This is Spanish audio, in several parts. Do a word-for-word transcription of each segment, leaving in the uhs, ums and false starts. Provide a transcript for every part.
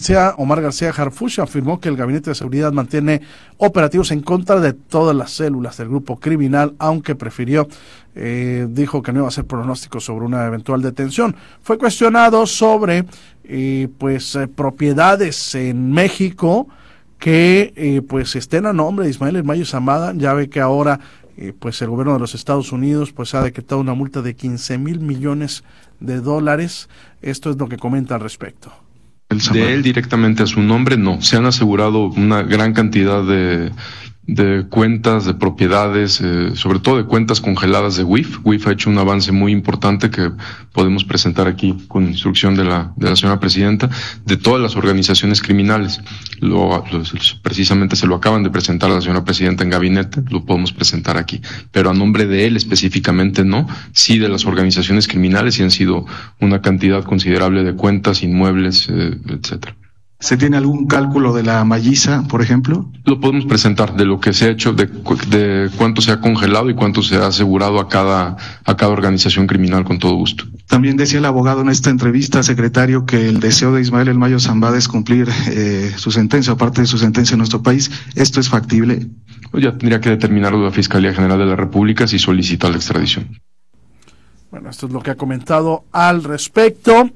García, Omar García Harfuch, afirmó que el Gabinete de Seguridad mantiene operativos en contra de todas las células del grupo criminal, aunque prefirió, eh, dijo que no iba a hacer pronósticos sobre una eventual detención. Fue cuestionado sobre eh, pues eh, propiedades en México que eh, pues estén a nombre de Ismael El Mayo Zambada. Ya ve que ahora eh, pues el gobierno de los Estados Unidos pues ha decretado una multa de quince mil millones de dólares. Esto es lo que comenta al respecto. De él directamente a su nombre, no. Se han asegurado una gran cantidad de, de cuentas, de propiedades, eh, sobre todo de cuentas congeladas de W I F. W I F ha hecho un avance muy importante que podemos presentar aquí con instrucción de la, de la señora presidenta, de todas las organizaciones criminales. Lo, lo, precisamente se lo acaban de presentar a la señora presidenta en gabinete, lo podemos presentar aquí. Pero a nombre de él específicamente no, sí de las organizaciones criminales, y han sido una cantidad considerable de cuentas, inmuebles, eh, etcétera. ¿Se tiene algún cálculo de la malliza, por ejemplo? Lo podemos presentar, de lo que se ha hecho, de, de cuánto se ha congelado y cuánto se ha asegurado a cada, a cada organización criminal, con todo gusto. También decía el abogado en esta entrevista, secretario, que el deseo de Ismael El Mayo Zambada es cumplir eh, su sentencia, aparte de su sentencia en nuestro país. ¿Esto es factible? Pues ya tendría que determinarlo la Fiscalía General de la República si solicita la extradición. Bueno, esto es lo que ha comentado al respecto.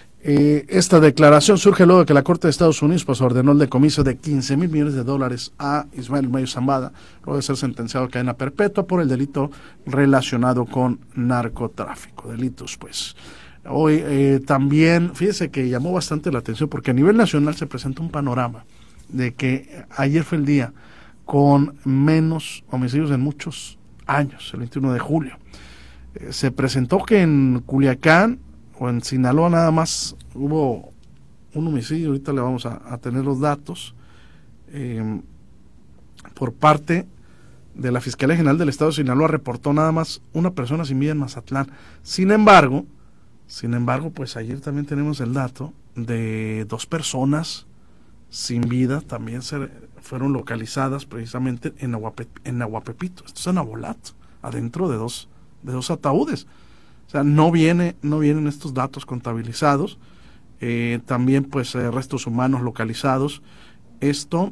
Eh, esta declaración surge luego de que la Corte de Estados Unidos pues ordenó el decomiso de quince mil millones de dólares a Ismael El Mayo Zambada, luego de ser sentenciado a cadena perpetua por el delito relacionado con narcotráfico, delitos pues. Hoy eh, también, fíjese que llamó bastante la atención porque a nivel nacional se presenta un panorama de que ayer fue el día con menos homicidios en muchos años, el veintiuno de julio. Eh, se presentó que en Culiacán o en Sinaloa nada más hubo un homicidio, ahorita le vamos a, a tener los datos, eh, por parte de la Fiscalía General del Estado de Sinaloa reportó nada más una persona sin vida en Mazatlán. Sin embargo, sin embargo, pues ayer también tenemos el dato de dos personas sin vida, también se fueron localizadas precisamente en, Aguape, en Aguapepito, esto es en Abolato, adentro de dos, de dos ataúdes. O sea, no viene, no vienen estos datos contabilizados. Eh, también pues eh, restos humanos localizados. Esto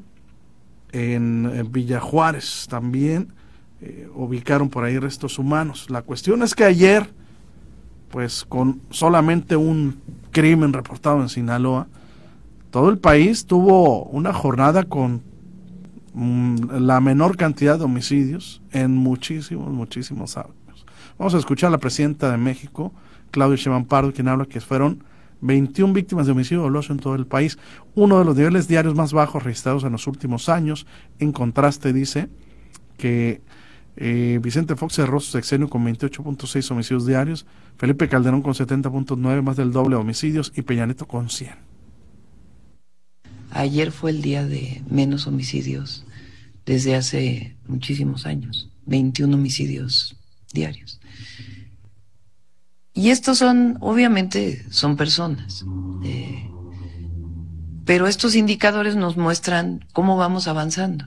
en, en Villa Juárez también eh, ubicaron por ahí restos humanos. La cuestión es que ayer, pues con solamente un crimen reportado en Sinaloa, todo el país tuvo una jornada con mm, la menor cantidad de homicidios en muchísimos, muchísimos años. Vamos a escuchar a la presidenta de México, Claudia Sheinbaum Pardo, quien habla que fueron veintiuna víctimas de homicidio doloso en todo el país, uno de los niveles diarios más bajos registrados en los últimos años. En contraste, dice que eh, Vicente Fox cerró su sexenio con veintiocho punto seis homicidios diarios, Felipe Calderón con setenta punto nueve, más del doble de homicidios, y Peña Nieto con cien. Ayer fue el día de menos homicidios desde hace muchísimos años, veintiún homicidios diarios. Y estos son, obviamente, son personas, eh, pero estos indicadores nos muestran cómo vamos avanzando.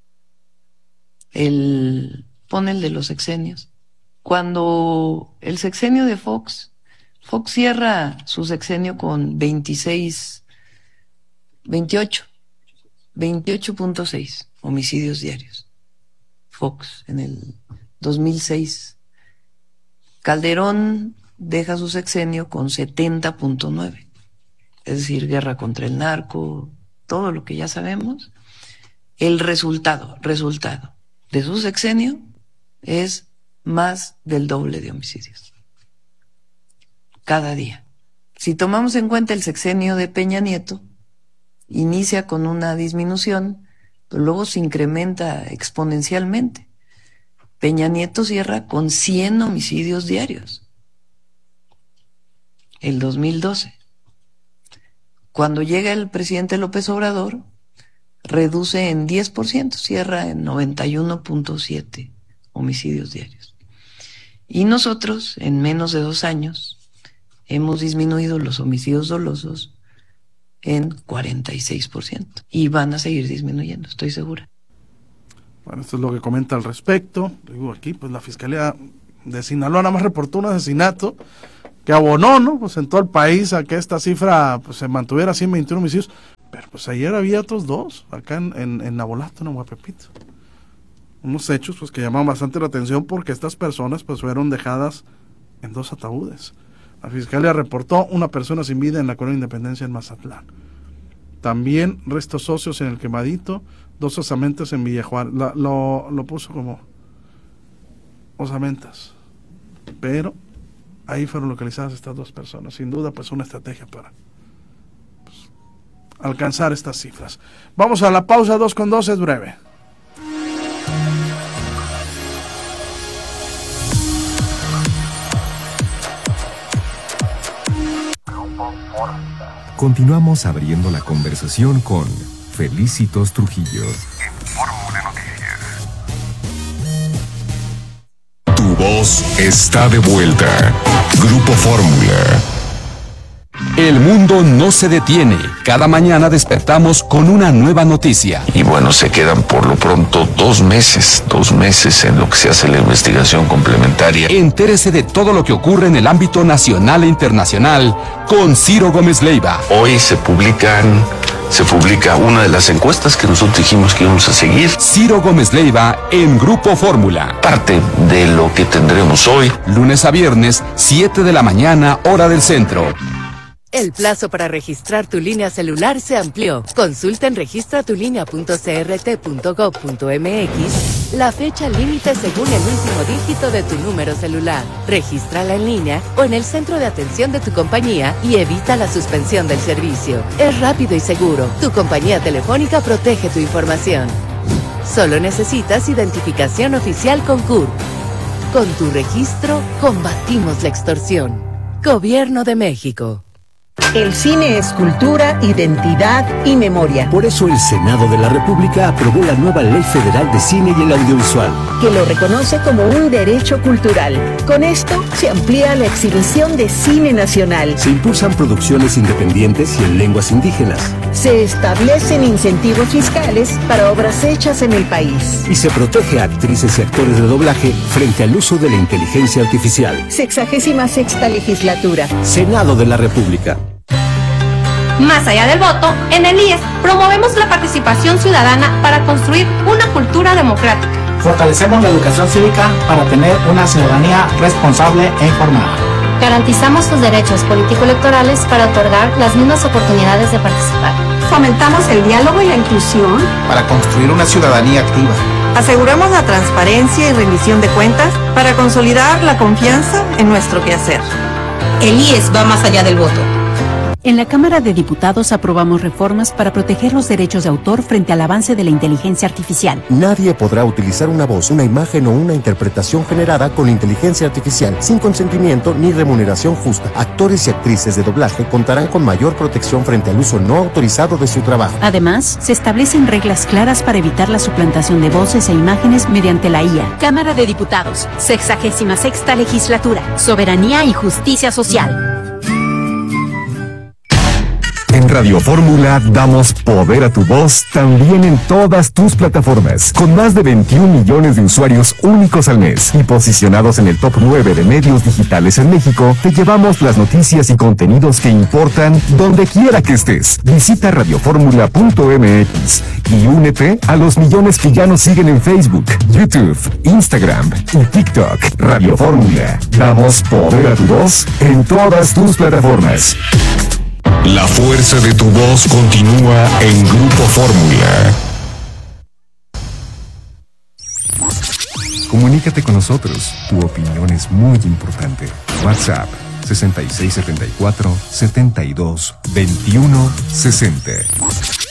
El, pone el de los sexenios. Cuando el sexenio de Fox, Fox cierra su sexenio con veintiséis, veintiocho, veintiocho punto seis homicidios diarios. Fox en el dos mil seis. Calderón deja su sexenio con setenta punto nueve, es decir, guerra contra el narco, todo lo que ya sabemos. El resultado, resultado de su sexenio es más del doble de homicidios cada día. Si tomamos en cuenta el sexenio de Peña Nieto, inicia con una disminución, pero luego se incrementa exponencialmente. Peña Nieto cierra con cien homicidios diarios. El dos mil doce. Cuando llega el presidente López Obrador, reduce en diez por ciento, cierra en noventa y uno punto siete homicidios diarios. Y nosotros, en menos de dos años, hemos disminuido los homicidios dolosos en cuarenta y seis por ciento. Y van a seguir disminuyendo, estoy segura. Bueno, esto es lo que comenta al respecto. Digo, aquí, pues la Fiscalía de Sinaloa nada más reportó un asesinato que abonó, ¿no? Pues en todo el país a que esta cifra pues se mantuviera así en veintiún homicidios, Pero pues ayer había otros dos, acá en, en, en Nabolato, en Aguapepito. Unos hechos pues que llaman bastante la atención porque estas personas pues fueron dejadas en dos ataúdes. La Fiscalía reportó una persona sin vida en la Colonia Independencia en Mazatlán. También restos óseos en el Quemadito, dos osamentas en Villajuárez. La, lo, lo puso como osamentas. Pero ahí fueron localizadas estas dos personas. Sin duda pues una estrategia para pues, alcanzar estas cifras. Vamos a la pausa, dos con dos, es breve. Continuamos abriendo la conversación con Felicitos Trujillo. En Fórmula Noticias. Tu voz está de vuelta. Grupo Fórmula. El mundo no se detiene. Cada mañana despertamos con una nueva noticia. Y bueno, se quedan por lo pronto dos meses, dos meses en lo que se hace la investigación complementaria. Entérese de todo lo que ocurre en el ámbito nacional e internacional con Ciro Gómez Leiva. Hoy se publican, se publica una de las encuestas que nosotros dijimos que íbamos a seguir. Ciro Gómez Leiva en Grupo Fórmula. Parte de lo que tendremos hoy. Lunes a viernes, siete de la mañana, hora del centro. El plazo para registrar tu línea celular se amplió. Consulta en registra tu línea punto c r t punto gov punto m x la fecha límite según el último dígito de tu número celular. Regístrala en línea o en el centro de atención de tu compañía y evita la suspensión del servicio. Es rápido y seguro. Tu compañía telefónica protege tu información. Solo necesitas identificación oficial con C U R. Con tu registro, combatimos la extorsión. Gobierno de México. El cine es cultura, identidad y memoria. Por eso el Senado de la República aprobó la nueva Ley Federal de Cine y el Audiovisual, que lo reconoce como un derecho cultural. Con esto se amplía la exhibición de cine nacional. Se impulsan producciones independientes y en lenguas indígenas. Se establecen incentivos fiscales para obras hechas en el país. Y se protege a actrices y actores de doblaje frente al uso de la inteligencia artificial. Sexagésima sexta legislatura. Senado de la República. Más allá del voto, en el I E S promovemos la participación ciudadana para construir una cultura democrática. Fortalecemos la educación cívica para tener una ciudadanía responsable e informada. Garantizamos sus derechos político-electorales para otorgar las mismas oportunidades de participar. Fomentamos el diálogo y la inclusión para construir una ciudadanía activa. Aseguramos la transparencia y rendición de cuentas para consolidar la confianza en nuestro quehacer. El I E S va más allá del voto. En la Cámara de Diputados aprobamos reformas para proteger los derechos de autor frente al avance de la inteligencia artificial. Nadie podrá utilizar una voz, una imagen o una interpretación generada con inteligencia artificial sin consentimiento ni remuneración justa. Actores y actrices de doblaje contarán con mayor protección frente al uso no autorizado de su trabajo. Además, se establecen reglas claras para evitar la suplantación de voces e imágenes mediante la I A. Cámara de Diputados, sexagésima sexta legislatura, soberanía y justicia social. En Radio Fórmula damos poder a tu voz también en todas tus plataformas, con más de veintiún millones de usuarios únicos al mes y posicionados en el top nueve de medios digitales en México. Te llevamos las noticias y contenidos que importan donde quiera que estés. Visita radio fórmula punto m x y únete a los millones que ya nos siguen en Facebook, YouTube, Instagram y TikTok. Radio Fórmula, damos poder a tu voz en todas tus plataformas. La fuerza de tu voz continúa en Grupo Fórmula. Comunícate con nosotros. Tu opinión es muy importante. WhatsApp sesenta y seis setenta y cuatro setenta y dos veintiuno sesenta.